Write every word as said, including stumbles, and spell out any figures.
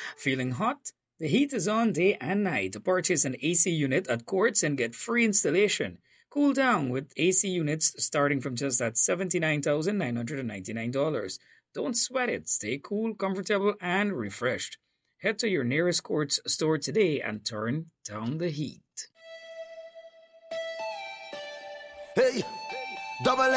Feeling hot? The heat is on day and night. Purchase an A C unit at Quartz and get free installation. Cool down with A C units starting from just at seventy-nine thousand nine hundred ninety-nine dollars. Don't sweat it. Stay cool, comfortable, and refreshed. Head to your nearest Quartz store today and turn down the heat. Hey, double